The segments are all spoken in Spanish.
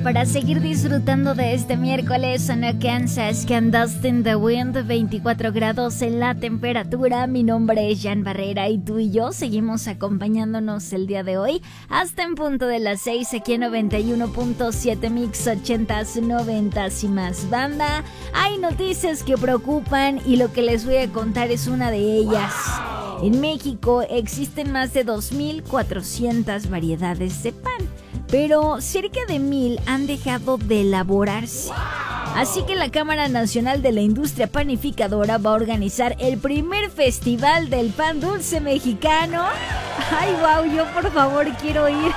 para seguir disfrutando de este miércoles en Kansas, can Dust in the Wind, 24 grados en la temperatura. Mi nombre es Jan Barrera y tú y yo seguimos acompañándonos el día de hoy hasta en punto de las 6 aquí en 91.7 Mix 80s, 90s y más. Banda, hay noticias que preocupan y lo que les voy a contar es una de ellas. En México existen más de 2.400 variedades de pan, pero cerca de 1,000 han dejado de elaborarse. Así que la Cámara Nacional de la Industria Panificadora va a organizar el primer festival del pan dulce mexicano. ¡Ay, wow! Yo por favor quiero ir.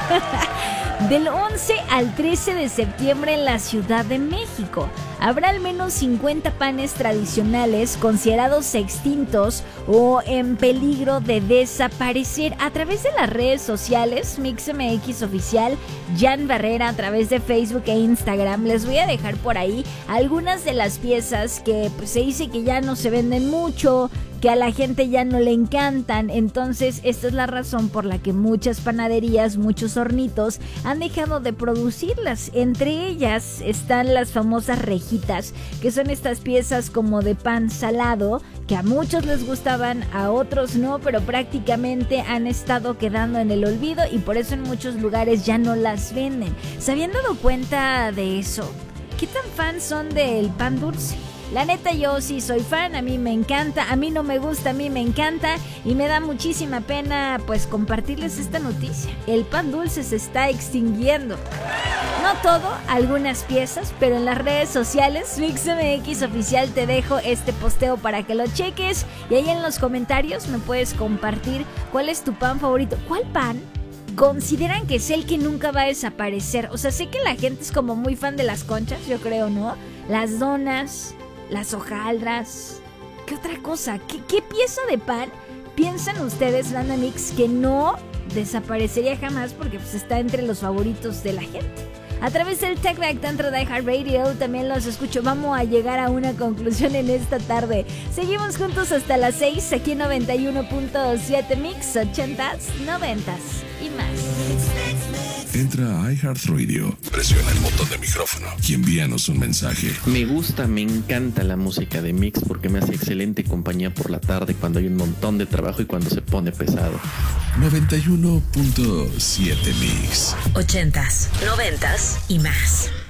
Del 11 al 13 de septiembre en la Ciudad de México. Habrá al menos 50 panes tradicionales considerados extintos o en peligro de desaparecer. A través de las redes sociales, MixMX Oficial, Jan Barrera, a través de Facebook e Instagram, les voy a dejar por ahí algunas de las piezas que pues, se dice que ya no se venden mucho, que a la gente ya no le encantan. Entonces esta es la razón por la que muchas panaderías, muchos hornitos han dejado de producirlas. Entre ellas están las famosas rejitas, que son estas piezas como de pan salado que a muchos les gustaban, a otros no, pero prácticamente han estado quedando en el olvido y por eso en muchos lugares ya no las venden. ¿Se habían dado cuenta de eso? ¿Qué tan fans son del pan dulce? La neta yo sí soy fan, a mí me encanta, a mí no me gusta, a mí me encanta y me da muchísima pena pues compartirles esta noticia. El pan dulce se está extinguiendo. No todo, algunas piezas, pero en las redes sociales, MixMX Oficial, te dejo este posteo para que lo cheques y ahí en los comentarios me puedes compartir cuál es tu pan favorito. ¿Cuál pan consideran que es el que nunca va a desaparecer? O sea, sé que la gente es como muy fan de las conchas, yo creo, ¿no? Las donas, las hojaldras. ¿Qué otra cosa? ¿Qué pieza de pan piensan ustedes, Banda Mix, que no desaparecería jamás porque pues, está entre los favoritos de la gente? A través del Tech Back dentro de iHeartRadio también los escucho. Vamos a llegar a una conclusión en esta tarde. Seguimos juntos hasta las 6 aquí en 91.7 Mix 80s, 90s y más. Entra a iHeartRadio, presiona el botón de micrófono y envíanos un mensaje. Me gusta, me encanta la música de Mix porque me hace excelente compañía por la tarde cuando hay un montón de trabajo y cuando se pone pesado. 91.7 Mix 80s, 90s y más.